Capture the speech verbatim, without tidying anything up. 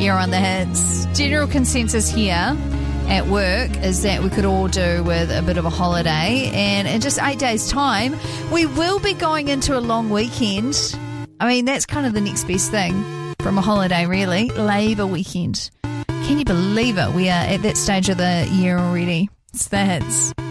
Here on the Hits. General consensus here at work is that we could all do with a bit of a holiday, and in just eight days' time, we will be going into a long weekend. I mean, that's kind of the next best thing from a holiday, really. Labour weekend. Can you believe it? We are at that stage of the year already. It's the Hits.